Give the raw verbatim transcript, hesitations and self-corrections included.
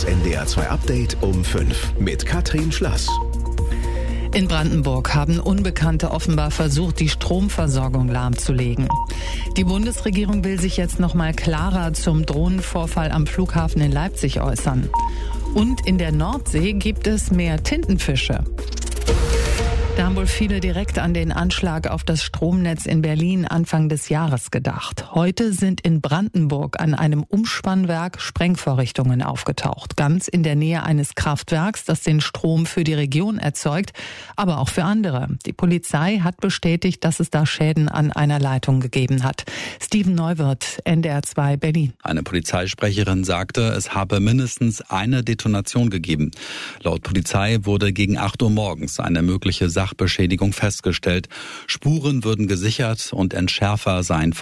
N D R zwei Update um fünf mit Katrin Schlass. In Brandenburg haben Unbekannte offenbar versucht, die Stromversorgung lahmzulegen. Die Bundesregierung will sich jetzt noch mal klarer zum Drohnenvorfall am Flughafen in Leipzig äußern. Und in der Nordsee gibt es mehr Tintenfische. Da haben wohl viele direkt an den Anschlag auf das Stromnetz in Berlin Anfang des Jahres gedacht. Heute sind in Brandenburg an einem Umspannwerk Sprengvorrichtungen aufgetaucht. Ganz in der Nähe eines Kraftwerks, das den Strom für die Region erzeugt, aber auch für andere. Die Polizei hat bestätigt, dass es da Schäden an einer Leitung gegeben hat. Steven Neuwirth, N D R zwei Berlin. Eine Polizeisprecherin sagte, es habe mindestens eine Detonation gegeben. Laut Polizei wurde gegen acht Uhr morgens eine mögliche Sachbeschädigung festgestellt. Spuren würden gesichert und Entschärfer seien